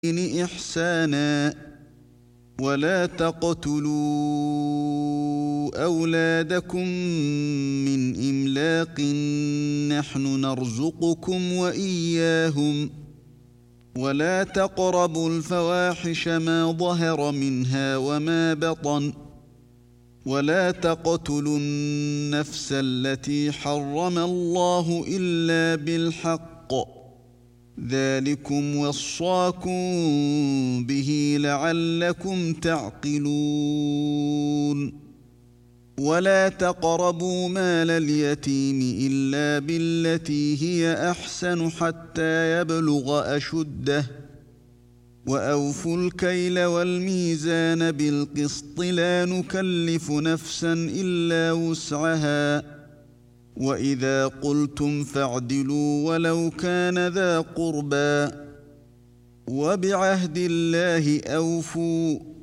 إحسانا ولا تقتلوا أولادكم من إملاق نحن نرزقكم وإياهم ولا تقربوا الفواحش ما ظهر منها وما بطن ولا تقتلوا النفس التي حرم الله إلا بالحق ذلكم وصاكم به لعلكم تعقلون ولا تقربوا مال اليتيم إلا بالتي هي أحسن حتى يبلغ أشده وأوفوا الكيل والميزان بالقسط لا نكلف نفسا إلا وسعها وإذا قلتم فاعدلوا ولو كان ذا قربى وبعهد الله أوفوا